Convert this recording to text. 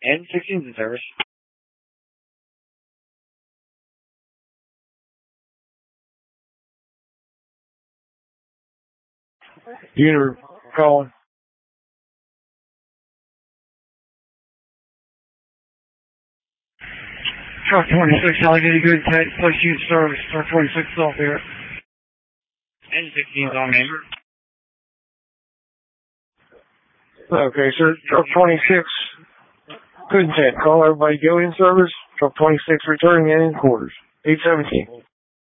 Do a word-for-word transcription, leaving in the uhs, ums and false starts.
N sixteen in service. Unit calling. Truck twenty-six, Allegheny Good Tech, place unit service. Truck twenty-six off here. N sixteen is on neighbor. Okay, sir. Truck twenty-six, Good Tech. Call everybody go in service. Truck twenty-six returning and in quarters. eight seventeen.